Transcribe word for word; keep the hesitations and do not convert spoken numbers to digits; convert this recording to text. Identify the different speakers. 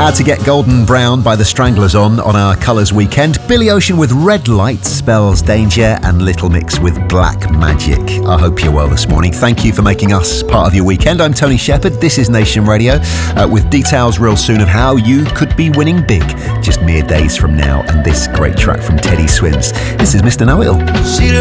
Speaker 1: Had to get Golden Brown by the Stranglers on on our Colours weekend. Billy Ocean with Red Light spells danger, and Little Mix with Black Magic. I hope you're well this morning. Thank you for making us part of your weekend. I'm Tony Shepherd. This is Nation Radio, uh, with details real soon of how you could be winning big just mere days from now, and this great track from Teddy Swims. This is Mister Know-It-All.
Speaker 2: She